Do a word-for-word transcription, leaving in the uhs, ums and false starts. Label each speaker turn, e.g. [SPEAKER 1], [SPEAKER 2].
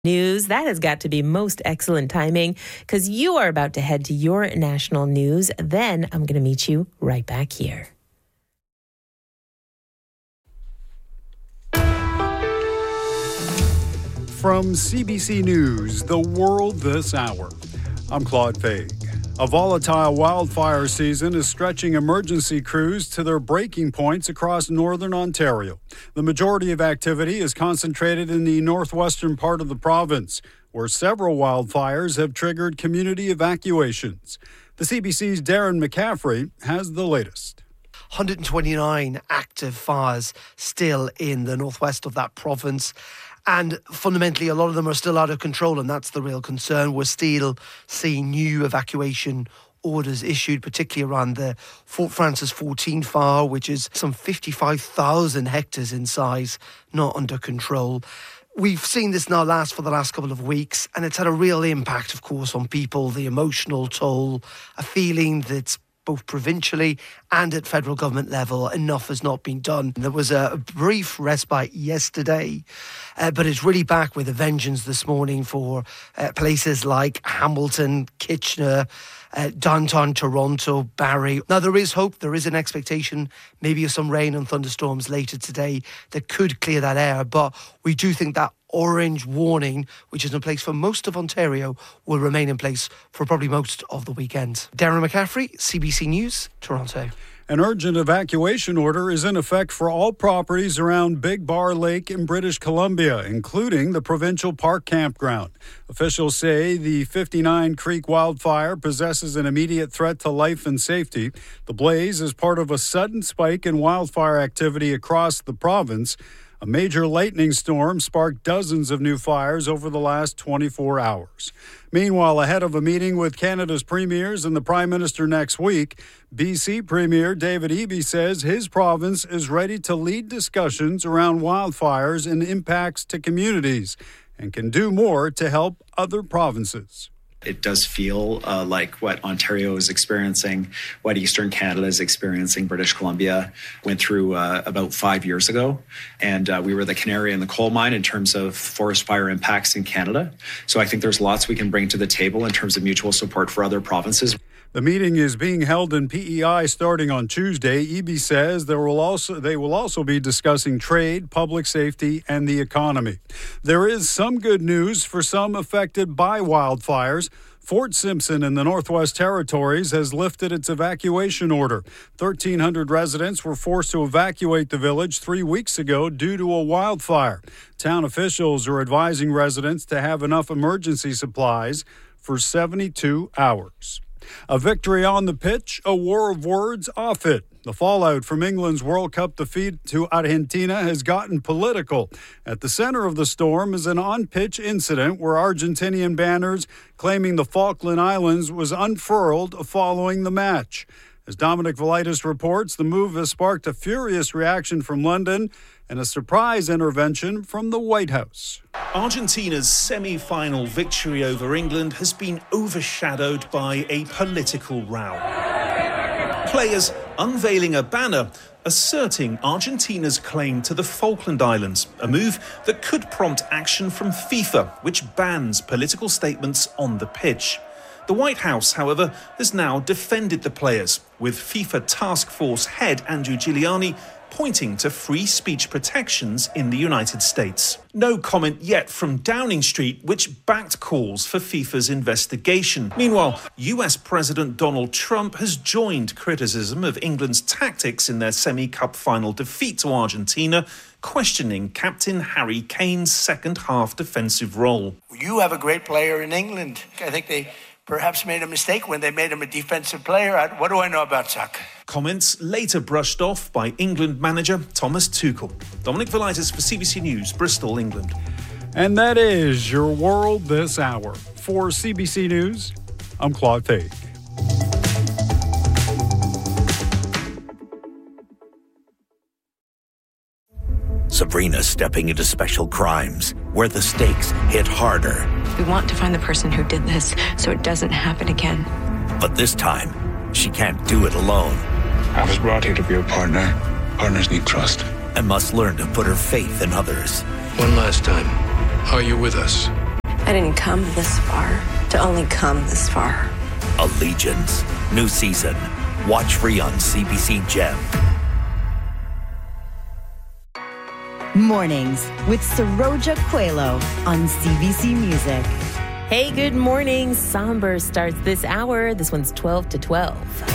[SPEAKER 1] News. That has got to be most excellent timing because you are about to head to your national news. Then I'm going to meet you right back here.
[SPEAKER 2] From C B C News, The World This Hour, I'm Claude Faig. A volatile wildfire season is stretching emergency crews to their breaking points across northern Ontario. The majority of activity is concentrated in the northwestern part of the province, where several wildfires have triggered community evacuations. The C B C's Darren McCaffrey has the latest.
[SPEAKER 3] one hundred twenty-nine active fires still in the northwest of that province. And fundamentally, a lot of them are still out of control, and that's the real concern. We're still seeing new evacuation orders issued, particularly around the Fort Francis fourteen fire, which is some fifty-five thousand hectares in size, not under control. We've seen this now last for the last couple of weeks, and it's had a real impact, of course, on people, the emotional toll, a feeling that both provincially and at federal government level, enough has not been done. There was a brief respite yesterday, uh, but it's really back with a vengeance this morning for uh, places like Hamilton, Kitchener, uh, downtown Toronto, Barrie. Now, there is hope. There is an expectation maybe of some rain and thunderstorms later today that could clear that air, but we do think that orange warning, which is in place for most of Ontario, will remain in place for probably most of the weekend. Darren McCaffrey, C B C News, Toronto.
[SPEAKER 2] An urgent evacuation order is in effect for all properties around Big Bar Lake in British Columbia, including the Provincial Park Campground. Officials say the fifty-nine Creek wildfire possesses an immediate threat to life and safety. The blaze is part of a sudden spike in wildfire activity across the province. A major lightning storm sparked dozens of new fires over the last twenty-four hours. Meanwhile, ahead of a meeting with Canada's premiers and the Prime Minister next week, B C Premier David Eby says his province is ready to lead discussions around wildfires and impacts to communities and can do more to help other provinces.
[SPEAKER 4] It does feel uh, like what Ontario is experiencing, what Eastern Canada is experiencing, British Columbia went through uh, about five years ago. And uh, we were the canary in the coal mine in terms of forest fire impacts in Canada. So I think there's lots we can bring to the table in terms of mutual support for other provinces.
[SPEAKER 2] The meeting is being held in P E I starting on Tuesday. Eby says there will also they will also be discussing trade, public safety, and the economy. There is some good news for some affected by wildfires. Fort Simpson in the Northwest Territories has lifted its evacuation order. thirteen hundred residents were forced to evacuate the village three weeks ago due to a wildfire. Town officials are advising residents to have enough emergency supplies for seventy-two hours. A victory on the pitch, a war of words off it. The fallout from England's World Cup defeat to Argentina has gotten political. At the center of the storm is an on-pitch incident where Argentinian banners claiming the Falkland Islands was unfurled following the match. As Dominic Velitis reports, the move has sparked a furious reaction from London and a surprise intervention from the White House.
[SPEAKER 5] Argentina's semi-final victory over England has been overshadowed by a political row. Players unveiling a banner asserting Argentina's claim to the Falkland Islands, a move that could prompt action from FIFA, which bans political statements on the pitch. The White House, however, has now defended the players, with FIFA Task Force head Andrew Giuliani pointing to free speech protections in the United States. No comment yet from Downing Street, which backed calls for FIFA's investigation. Meanwhile, U S President Donald Trump has joined criticism of England's tactics in their semi-cup final defeat to Argentina, questioning Captain Harry Kane's second-half defensive role.
[SPEAKER 6] You have a great player in England. I think they perhaps made a mistake when they made him a defensive player. What do I know about soccer?
[SPEAKER 5] Comments later brushed off by England manager Thomas Tuchel. Dominic Velitis for C B C News, Bristol, England.
[SPEAKER 2] And that is your World This Hour. For C B C News, I'm Claude Faig.
[SPEAKER 7] Sabrina stepping into special crimes, where the stakes hit harder.
[SPEAKER 8] We want to find the person who did this so it doesn't happen again.
[SPEAKER 7] But this time, she can't do it alone.
[SPEAKER 9] I was brought here to be a partner. Partners need trust.
[SPEAKER 7] And must learn to put her faith in others.
[SPEAKER 9] One last time, are you with us?
[SPEAKER 8] I didn't come this far to only come this far.
[SPEAKER 7] Allegiance. New season. Watch free on C B C Gem.
[SPEAKER 10] Mornings with Saroja Coelho on C B C Music.
[SPEAKER 1] Hey, good morning. Somber starts this hour. This one's twelve to twelve.